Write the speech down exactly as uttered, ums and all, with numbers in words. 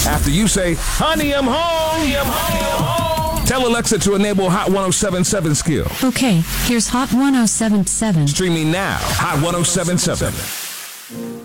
After you say, honey, I'm home. Honey, I'm home. I'm home. Tell Alexa to enable Hot one oh seven seven skill. Okay, here's Hot one oh seven seven. Streaming now. Hot one oh seven seven.